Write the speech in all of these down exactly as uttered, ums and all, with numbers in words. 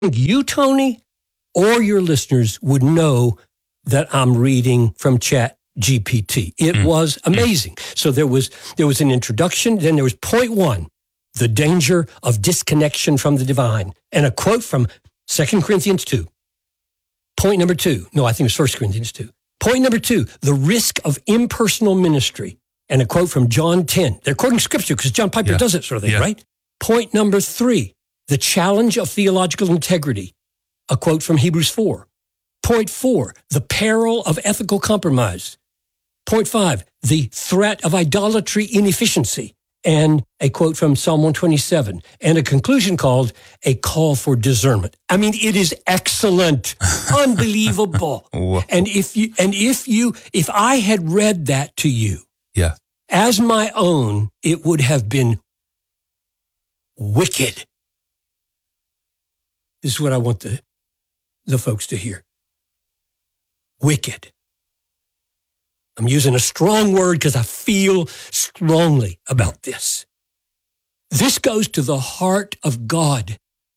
You, Tony, or your listeners would know that I'm reading from Chat G P T. It mm. was amazing. So there was there was an introduction, then there was point one, the danger of disconnection from the divine, and a quote from Second Corinthians two. Point number two, no, I think it was First Corinthians two. Point number two, the risk of impersonal ministry, and a quote from John ten. They're quoting scripture because John Piper yeah. does that sort of thing, yeah. right? Point number three, the challenge of theological integrity, a quote from Hebrews four. Point four, the peril of ethical compromise. Point five, the threat of idolatry inefficiency, and a quote from Psalm one twenty-seven, and a conclusion called a call for discernment. I mean, it is excellent, unbelievable. And if you, and if you, if I had read that to you, yeah, as my own, it would have been wicked. This is what I want the, the folks to hear. Wicked. I'm using a strong word because I feel strongly about this. This goes to the heart of God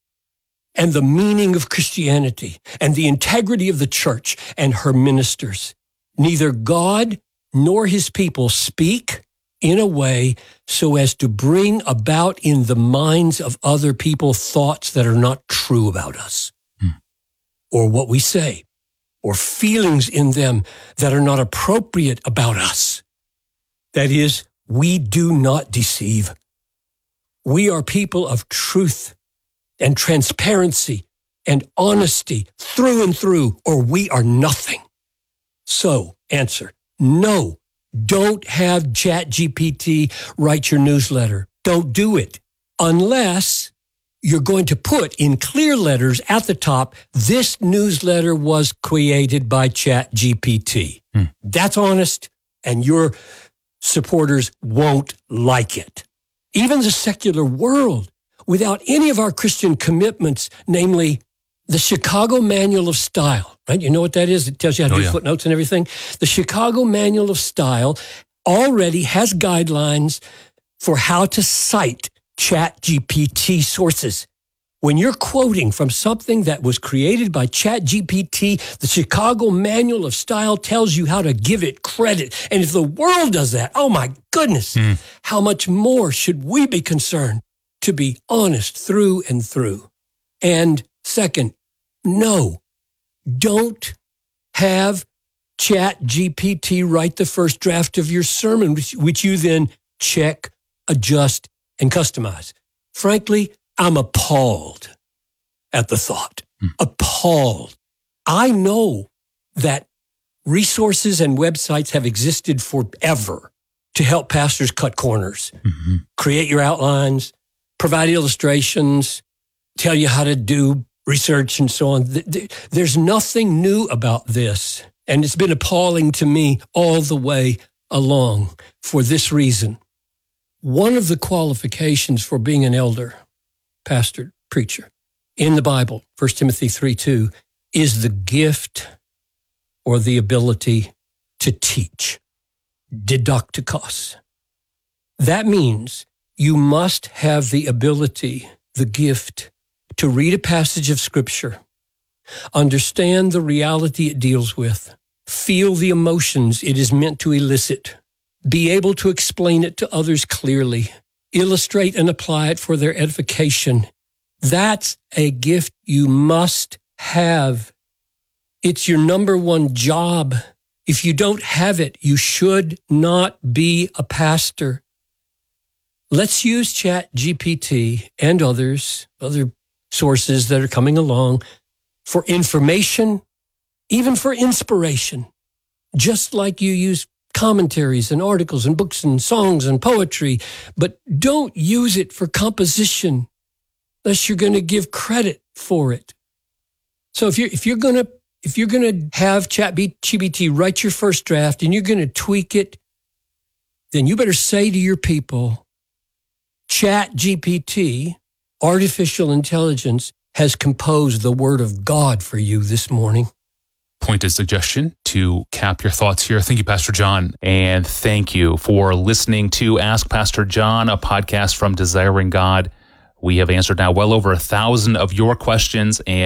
and the meaning of Christianity and the integrity of the church and her ministers. Neither God nor his people speak in a way so as to bring about in the minds of other people thoughts that are not true about us hmm. or what we say, or feelings in them that are not appropriate about us. That is, we do not deceive. We are people of truth and transparency and honesty through and through, or we are nothing. So, answer, no, don't have Chat G P T write your newsletter. Don't do it unless you're going to put in clear letters at the top, this newsletter was created by Chat G P T. Hmm. That's honest, and your supporters won't like it. Even the secular world, without any of our Christian commitments, namely the Chicago Manual of Style, right? You know what that is? It tells you how to oh, do yeah. footnotes and everything. The Chicago Manual of Style already has guidelines for how to cite Chat G P T sources. When you're quoting from something that was created by Chat G P T, the Chicago Manual of Style tells you how to give it credit. And if the world does that, oh my goodness, mm. how much more should we be concerned to be honest through and through? And second, no, don't have Chat G P T write the first draft of your sermon, which, which you then check, adjust, and customize. Frankly, I'm appalled at the thought. Hmm. Appalled. I know that resources and websites have existed forever to help pastors cut corners, mm-hmm. create your outlines, provide illustrations, tell you how to do research and so on. There's nothing new about this. And it's been appalling to me all the way along for this reason. One of the qualifications for being an elder, pastor, preacher, in the Bible, First Timothy three two, is the gift or the ability to teach, didaktikos. That means you must have the ability, the gift, to read a passage of Scripture, understand the reality it deals with, feel the emotions it is meant to elicit, be able to explain it to others clearly, illustrate and apply it for their edification. That's a gift you must have. It's your number one job. If you don't have it, you should not be a pastor. Let's use Chat G P T and others, other sources that are coming along for information, even for inspiration, just like you use commentaries and articles and books and songs and poetry, but don't use it for composition unless you're going to give credit for it. So if you're if you're going to if you're going to have Chat G P T write your first draft and you're going to tweak it, then you better say to your people, Chat G P T, artificial intelligence, has composed the word of God for you this morning. Pointed suggestion to cap your thoughts here. Thank you, Pastor John. And thank you for listening to Ask Pastor John, a podcast from Desiring God. We have answered now well over a thousand of your questions, and